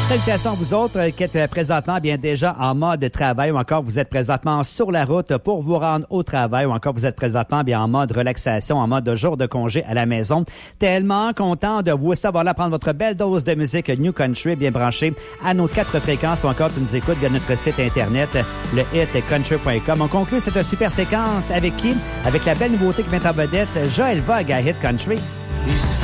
Salutations à vous autres qui êtes présentement bien déjà en mode travail ou encore vous êtes présentement sur la route pour vous rendre au travail ou encore vous êtes présentement bien en mode relaxation, en mode jour de congé à la maison. Tellement content de vous savoir là prendre votre belle dose de musique New Country bien branchée à nos 4 fréquences ou encore tu nous écoutes via notre site internet le hitcountry.com. On conclut cette super séquence avec qui? Avec la belle nouveauté qui met en vedette Joël Vogue à Hit Country.